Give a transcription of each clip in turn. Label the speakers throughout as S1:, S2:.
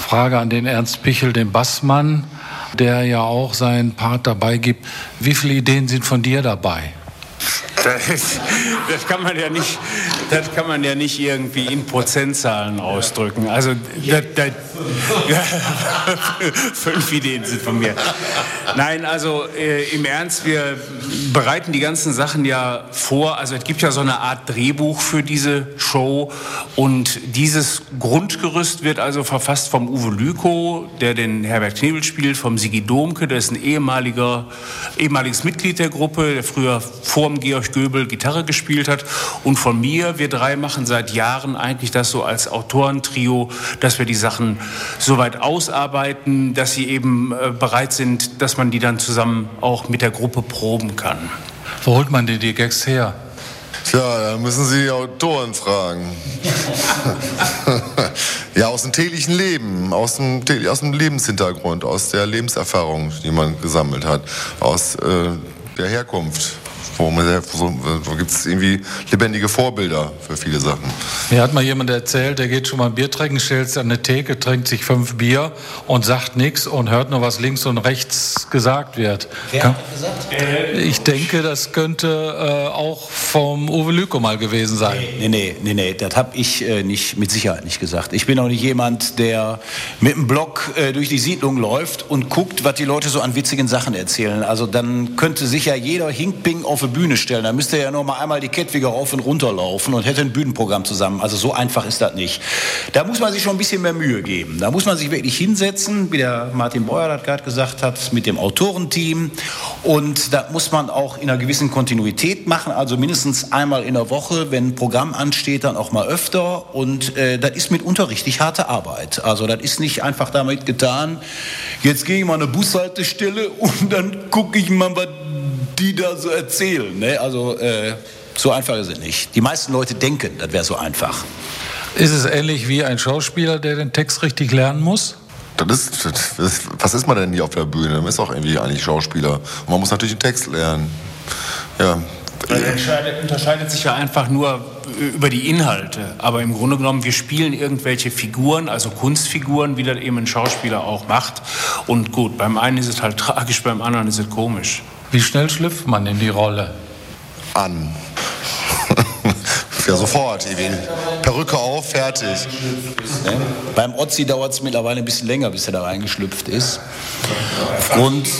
S1: Frage an den Ernst Pichel, den Bassmann, der ja auch seinen Part dabei gibt. Wie viele Ideen sind von dir dabei?
S2: Das kann man ja nicht irgendwie in Prozentzahlen ausdrücken. Also 5 Ideen sind von mir. Nein, also im Ernst, wir bereiten die ganzen Sachen ja vor. Also es gibt ja so eine Art Drehbuch für diese Show und dieses Grundgerüst wird also verfasst vom Uwe Lükow, der den Herbert Knebel spielt, vom Sigi Domke, der ist ein ehemaliges Mitglied der Gruppe, der früher vor dem Georg Göbel Gitarre gespielt hat, und von mir. Wir drei machen seit Jahren eigentlich das so als Autorentrio, dass wir die Sachen so weit ausarbeiten, dass sie eben bereit sind, dass man die dann zusammen auch mit der Gruppe proben kann.
S1: Wo holt man denn die Gags her?
S3: Tja, da müssen Sie die Autoren fragen. Ja, aus dem täglichen Leben, aus dem Lebenshintergrund, aus der Lebenserfahrung, die man gesammelt hat, aus der Herkunft. Wo gibt es irgendwie lebendige Vorbilder für viele Sachen.
S1: Mir hat mal jemand erzählt, der geht schon mal ein Bier trinken, stellt sich an eine Theke, trinkt sich 5 Bier und sagt nichts und hört nur, was links und rechts gesagt wird.
S4: Wer hat das gesagt?
S1: Ich denke, das könnte auch vom Uwe Lükow mal gewesen sein.
S4: Nee, das habe ich mit Sicherheit nicht gesagt. Ich bin auch nicht jemand, der mit dem Block durch die Siedlung läuft und guckt, was die Leute so an witzigen Sachen erzählen. Also dann könnte sich ja jeder Hinkping auf eine Bühne stellen. Da müsste er ja noch mal einmal die Kettwiger rauf und runter laufen und hätte ein Bühnenprogramm zusammen. Also so einfach ist das nicht. Da muss man sich schon ein bisschen mehr Mühe geben. Da muss man sich wirklich hinsetzen, wie der Martin Beuer das gerade gesagt hat, mit dem Autorenteam. Und da muss man auch in einer gewissen Kontinuität machen, also mindestens einmal in der Woche, wenn ein Programm ansteht, dann auch mal öfter. Und das ist mitunter richtig harte Arbeit. Also das ist nicht einfach damit getan, jetzt gehe ich mal an eine Bushaltestelle und dann gucke ich mal, was die da so erzählen. Ne? Also so einfach ist es nicht. Die meisten Leute denken, das wäre so einfach.
S1: Ist es ähnlich wie ein Schauspieler, der den Text richtig lernen muss?
S3: Was ist man denn hier auf der Bühne? Man ist auch irgendwie eigentlich Schauspieler. Und man muss natürlich den Text lernen. Ja.
S2: Unterscheidet sich ja einfach nur über die Inhalte. Aber im Grunde genommen, wir spielen irgendwelche Figuren, also Kunstfiguren, wie das eben ein Schauspieler auch macht. Und gut, beim einen ist es halt tragisch, beim anderen ist es komisch.
S1: Wie schnell schlüpft man in die Rolle?
S3: An. Ja, sofort. Perücke auf, fertig.
S4: Beim Otzi dauert es mittlerweile ein bisschen länger, bis er da reingeschlüpft ist. Aufgrund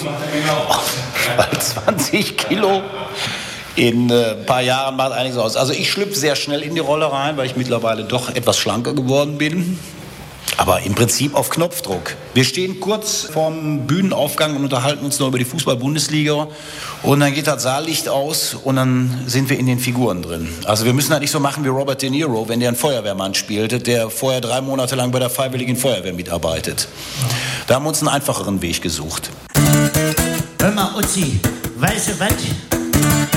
S4: 20 Kilo in ein paar Jahren macht einiges aus. Also ich schlüpfe sehr schnell in die Rolle rein, weil ich mittlerweile doch etwas schlanker geworden bin. Aber im Prinzip auf Knopfdruck. Wir stehen kurz vorm Bühnenaufgang und unterhalten uns noch über die Fußball-Bundesliga. Und dann geht das Saallicht aus und dann sind wir in den Figuren drin. Also wir müssen halt nicht so machen wie Robert De Niro, wenn der einen Feuerwehrmann spielte, der vorher 3 Monate lang bei der Freiwilligen Feuerwehr mitarbeitet. Da haben wir uns einen einfacheren Weg gesucht.
S5: Hör mal, Uzi, weißt du was?